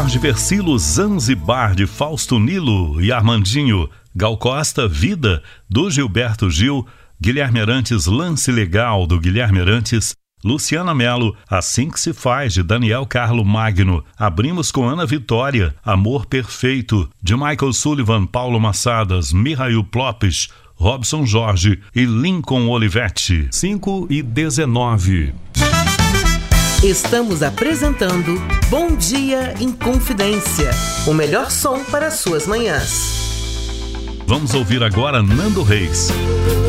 Jorge Versilo, Zanzibar, de Fausto Nilo e Armandinho. Gal Costa, Vida, do Gilberto Gil. Guilherme Arantes, Lance Legal, do Guilherme Arantes. Luciana Mello, Assim que se faz, de Daniel Carlo Magno. Abrimos com Ana Vitória, Amor Perfeito, de Michael Sullivan, Paulo Massadas, Mihail Plopes, Robson Jorge e Lincoln Olivetti. 5:19. Estamos apresentando Bom Dia em Confidência, o melhor som para suas manhãs. Vamos ouvir agora Nando Reis.